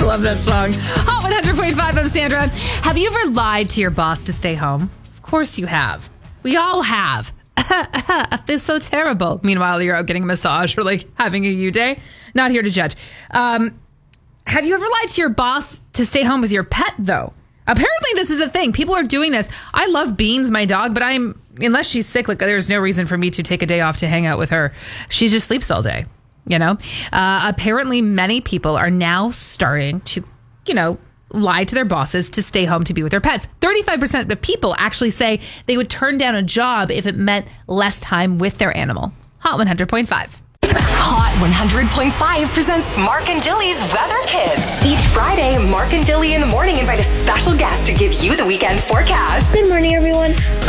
love that song. Hot 100.5, I'm Sandra. Have you ever lied to your boss to stay home? Of course you have. We all have. I feel so terrible. Meanwhile, you're out getting a massage or like having a U-day. Not here to judge. Have you ever lied to your boss to stay home with your pet, though? Apparently, this is a thing. People are doing this. I love Beans, my dog, but unless she's sick, like there's no reason for me to take a day off to hang out with her. She just sleeps all day, you know? Apparently, many people are now starting to, lie to their bosses to stay home to be with their pets. 35% of people actually say they would turn down a job if it meant less time with their animal. Hot 100.5. Hot 100.5 presents Mark and Dilly's Weather Kids. Each Friday, Mark and Dilly in the morning invite a special guest to give you the weekend forecast. Good morning, everyone.